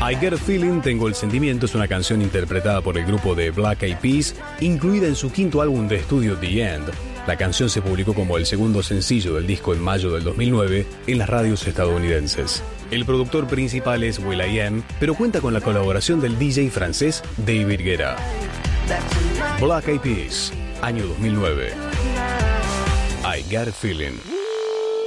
I Get a Feeling, Tengo el Sentimiento, es una canción interpretada por el grupo de Black Eyed Peas, incluida en su quinto álbum de estudio The End. La canción se publicó como el segundo sencillo del disco en mayo del 2009 en las radios estadounidenses. El productor principal es will.i.am, pero cuenta con la colaboración del DJ francés David Guetta. Black Eyed Peas, año 2009. I Got a Feeling.